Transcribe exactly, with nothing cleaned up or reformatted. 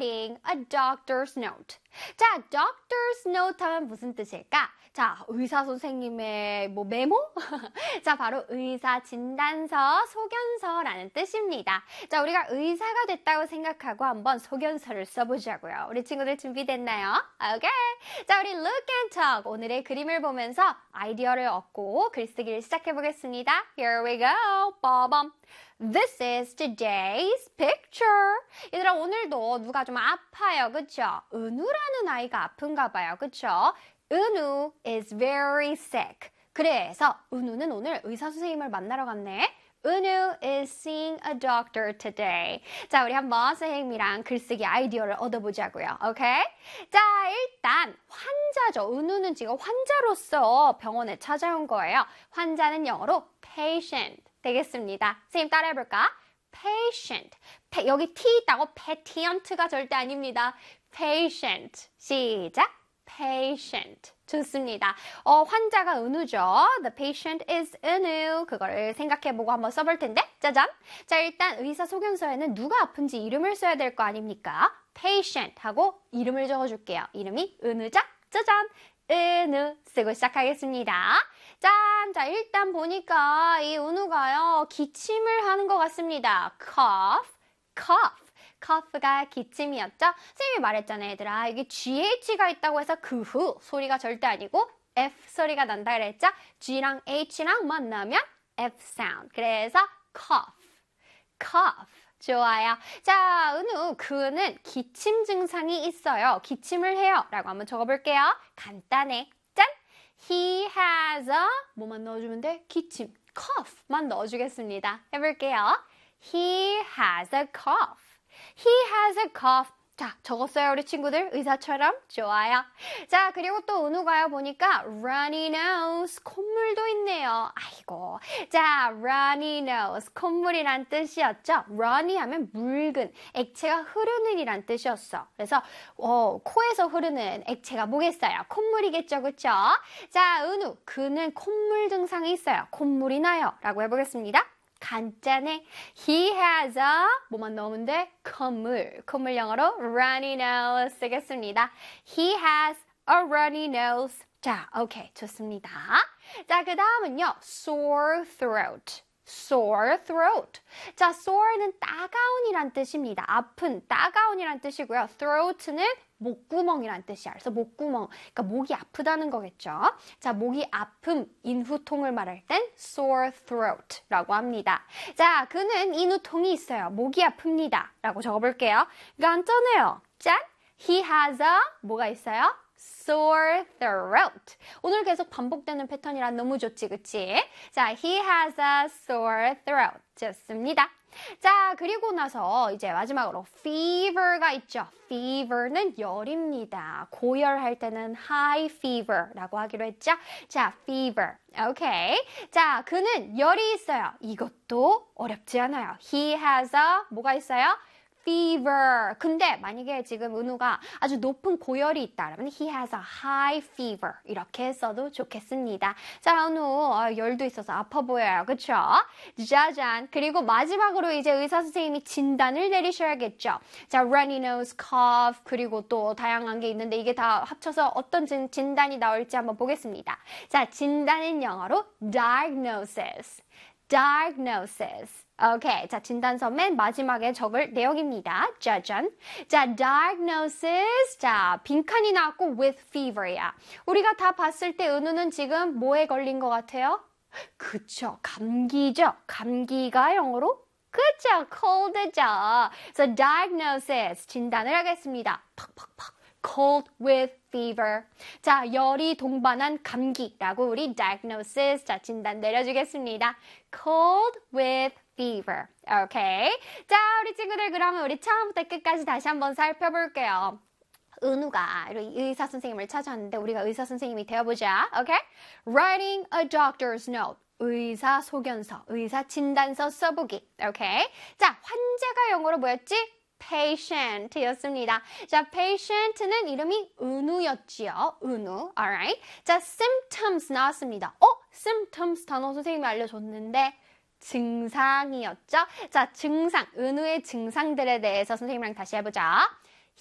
writing a doctor's note. 자, doctor's note 하면 무슨 뜻일까? 자, 의사 선생님의 뭐 메모? 자, 바로 의사 진단서, 소견서라는 뜻입니다. 자, 우리가 의사가 됐다고 생각하고 한번 소견서를 써보자고요. 우리 친구들 준비됐나요? 오케이. 자, 우리 look and talk. 오늘의 그림을 보면서 아이디어를 얻고 글쓰기를 시작해보겠습니다. Here we go. 빠밤. This is today's picture. 얘들아, 오늘도 누가 좀 아파요, 그쵸? 은우라는 아이가 아픈가 봐요, 그쵸? 은우 is very sick. 그래서 은우는 오늘 의사 선생님을 만나러 갔네. 은우 is seeing a doctor today. 자, 우리 한번 선생님이랑 글쓰기 아이디어를 얻어보자고요. 오케이? 자, 일단 환자죠. 은우는 지금 환자로서 병원에 찾아온 거예요. 환자는 영어로 patient 되겠습니다. 선생님 따라해볼까? patient. pe, 여기 T 있다고 patient가 절대 아닙니다. patient. 시작. patient. 좋습니다. 어, 환자가 은우죠. The patient is 은우. 그거를 생각해보고 한번 써볼 텐데. 짜잔. 자, 일단 의사 소견서에는 누가 아픈지 이름을 써야 될 거 아닙니까? patient 하고 이름을 적어줄게요. 이름이 은우자. 짜잔. 은우 쓰고 시작하겠습니다. 짠! 자, 일단 보니까 이 은우가요, 기침을 하는 것 같습니다. cough, cough. cough가 기침이었죠? 선생님이 말했잖아요, 얘들아. 이게 지에이치가 있다고 해서 그 후 소리가 절대 아니고 F 소리가 난다 그랬죠? G랑 H랑 만나면 F sound. 그래서 cough, cough. 좋아요. 자, 은우, 그는 기침 증상이 있어요. 기침을 해요. 라고 한번 적어볼게요. 간단해. 짠! He has a, 뭐만 넣어주면 돼? 기침, cough만 넣어주겠습니다. 해볼게요. He has a cough. He has a cough. 자, 적었어요, 우리 친구들? 의사처럼? 좋아요. 자, 그리고 또 은우가요, 보니까 runny nose, 콧물도 있네요. 아이고. 자, runny nose, 콧물이란 뜻이었죠? runny 하면 묽은, 액체가 흐르는 이란 뜻이었어. 그래서 어, 코에서 흐르는 액체가 뭐겠어요? 콧물이겠죠, 그쵸? 자, 은우, 그는 콧물 증상이 있어요. 콧물이 나요. 라고 해보겠습니다. 간단해. He has a, 뭐만 넣으면 돼? 콧물. 콧물 영어로 runny nose 쓰겠습니다. He has a runny nose. 자, 오케이. 좋습니다. 자, 그 다음은요. sore throat. sore throat. 자, sore는 따가운이란 뜻입니다. 아픈, 따가운이란 뜻이고요. throat는 목구멍이란 뜻이야. 그래서 목구멍, 그러니까 목이 아프다는 거겠죠. 자, 목이 아픔, 인후통을 말할 땐 sore throat라고 합니다. 자, 그는 인후통이 있어요. 목이 아픕니다. 라고 적어볼게요. 간단해요. 짠! He has a, 뭐가 있어요? sore throat. 오늘 계속 반복되는 패턴이라 너무 좋지, 그치? 자, he has a sore throat. 좋습니다. 자, 그리고 나서 이제 마지막으로 fever가 있죠. fever는 열입니다. 고열할 때는 high fever라고 하기로 했죠. 자, fever. 오케이. 자, 그는 열이 있어요. 이것도 어렵지 않아요. He has a, 뭐가 있어요? fever. 근데 만약에 지금 은우가 아주 높은 고열이 있다 그러면 he has a high fever 이렇게 써도 좋겠습니다. 자, 은우 어, 열도 있어서 아파 보여요. 그쵸? 짜잔. 그리고 마지막으로 이제 의사 선생님이 진단을 내리셔야겠죠. 자, runny nose, cough 그리고 또 다양한 게 있는데 이게 다 합쳐서 어떤 진, 진단이 나올지 한번 보겠습니다. 자, 진단은 영어로 diagnosis. diagnosis. 오케이. 자, 진단서 맨 마지막에 적을 내용입니다. 짜잔. 자, diagnosis. 자, 빈칸이 나왔고 with fever야. 우리가 다 봤을 때 은우는 지금 뭐에 걸린 것 같아요? 그쵸. 감기죠. 감기가 영어로? 그쵸. cold죠. 그래서 diagnosis. 진단을 하겠습니다. 팍팍팍. cold with fever. 자, 열이 동반한 감기라고 우리 diagnosis. 자, 진단 내려주겠습니다. cold with fever. 오케이. 자, 우리 친구들 그러면 우리 처음부터 끝까지 다시 한번 살펴볼게요. 은우가 의사 선생님을 찾아왔는데 우리가 의사 선생님이 되어보자. 오케이? Writing a doctor's note. 의사 소견서, 의사 진단서 써보기. 오케이? 자, 환자가 영어로 뭐였지? patient였습니다. 자, patient는 이름이 은우였지요. 은우. alright. 자, symptoms 나왔습니다. 어? symptoms 단어 선생님이 알려줬는데 증상이었죠? 자, 증상, 은우의 증상들에 대해서 선생님이랑 다시 해보자.